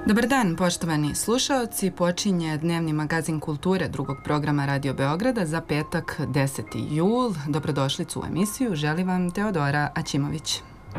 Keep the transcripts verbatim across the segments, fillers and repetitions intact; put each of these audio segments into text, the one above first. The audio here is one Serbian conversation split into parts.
Dobar dan, poštovani slušaoci. Počinje dnevni magazin kulture drugog programa Radio Beograda za petak deseti jul. Dobrodošlicu u emisiju želi vam Teodora Aćimović.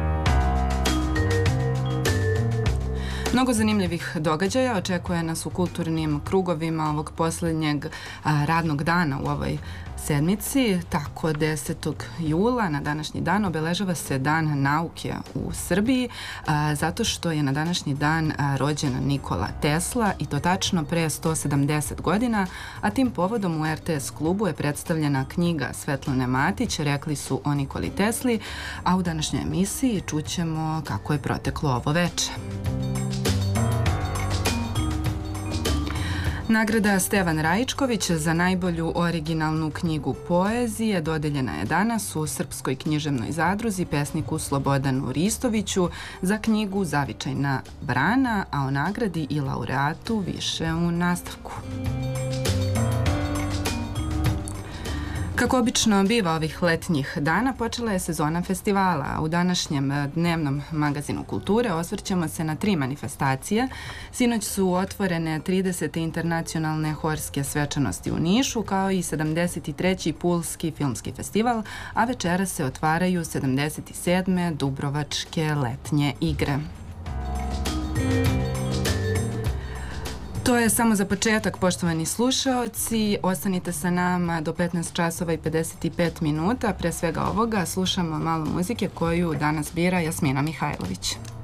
Mnogo zanimljivih događaja očekuje nas u kulturnim krugovima ovog posljednjeg a, radnog dana u ovoj sedmici. Tako desetog jula na današnji dan obeležava se Dan nauke u Srbiji a, zato što je na današnji dan a, rođen Nikola Tesla i to tačno pre sto sedamdeset godina, a tim povodom u er te es klubu je predstavljena knjiga Svetlane Matić, Rekli su o Nikoli Tesli, a u današnjoj emisiji čućemo kako je proteklo ovo veče. Nagrada Stevan Rajičković za najbolju originalnu knjigu poezije dodeljena je danas u Srpskoj književnoj zadruzi pesniku Slobodanu Ristoviću za knjigu Zavičajna brana, a o nagradi i laureatu više u nastavku. Kako obično biva ovih letnjih dana, počela je sezona festivala. U današnjem dnevnom magazinu kulture osvrćemo se na tri manifestacije. Sinoć su otvorene tridesete internacionalne horske svečanosti u Nišu, kao i sedamdeset treći Pulski filmski festival, a večera se otvaraju sedamdeset sedme Dubrovačke letnje igre. To je samo za početak, poštovani slušaoci. Ostanite sa nama do petnaest časova i pedeset pet minuta. Pre svega ovoga slušamo malo muzike koju danas bira Jasmina Mihajlović.